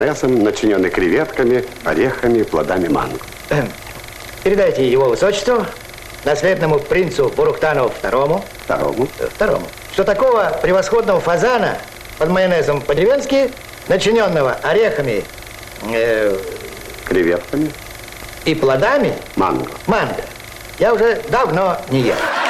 Мясом, начиненный креветками, орехами, плодами манго. Передайте его высочеству, наследному принцу Бурухтану II. Второму. Что такого превосходного фазана под майонезом по-деревенски, начиненного орехами, креветками и плодами манго. Я уже давно не ел.